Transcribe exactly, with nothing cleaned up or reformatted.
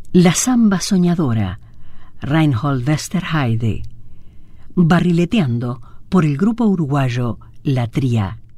La Zamba Soñadora, Reinhold Westerheide. Barrileteando, por el grupo uruguayo La Tría.